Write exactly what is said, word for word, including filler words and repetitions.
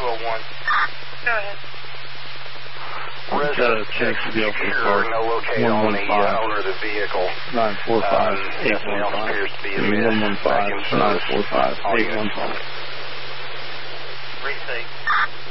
oh one. Go ahead. Got a check to be open for no locate on the uh, owner of the vehicle. nine four five, eight Nothing one else five. appears to be one amiss. one five, Back in nine service. four five, All eight units. one five. Receipt.